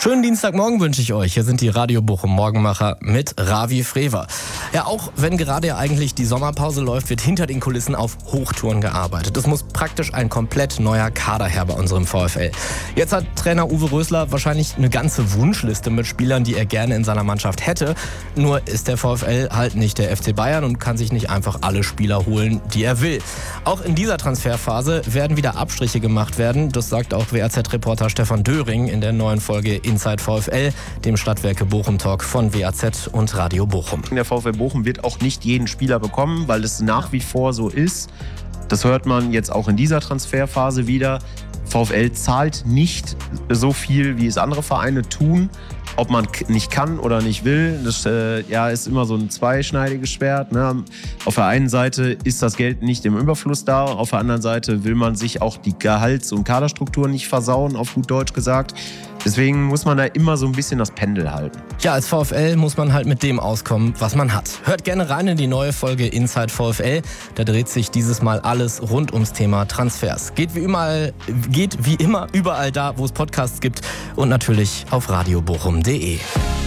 Schönen Dienstagmorgen wünsche ich euch. Hier sind die Radio Bochum Morgenmacher mit Ravi Frewer. Ja, auch wenn gerade ja eigentlich die Sommerpause läuft, wird hinter den Kulissen auf Hochtouren gearbeitet. Es muss praktisch ein komplett neuer Kader her bei unserem VfL. Jetzt hat Trainer Uwe Rösler wahrscheinlich eine ganze Wunschliste mit Spielern, die er gerne in seiner Mannschaft hätte. Nur ist der VfL halt nicht der FC Bayern und kann sich nicht einfach alle Spieler holen, die er will. Auch in dieser Transferphase werden wieder Abstriche gemacht werden. Das sagt auch WAZ-Reporter Stefan Döring in der neuen Folge Inside VfL, dem Stadtwerke Bochum Talk von WAZ und Radio Bochum. Der VfL Bochum wird auch nicht jeden Spieler bekommen, weil es nach wie vor so ist. Das hört man jetzt auch in dieser Transferphase wieder. VfL zahlt nicht so viel, wie es andere Vereine tun. Ob man nicht kann oder nicht will, das ist immer so ein zweischneidiges Schwert. Ne? Auf der einen Seite ist das Geld nicht im Überfluss da, auf der anderen Seite will man sich auch die Gehalts- und Kaderstruktur nicht versauen, auf gut Deutsch gesagt. Deswegen muss man da immer so ein bisschen das Pendel halten. Ja, als VfL muss man halt mit dem auskommen, was man hat. Hört gerne rein in die neue Folge Inside VfL. Da dreht sich dieses Mal alles rund ums Thema Transfers. Geht wie immer überall da, wo es Podcasts gibt und natürlich auf radiobochum.de.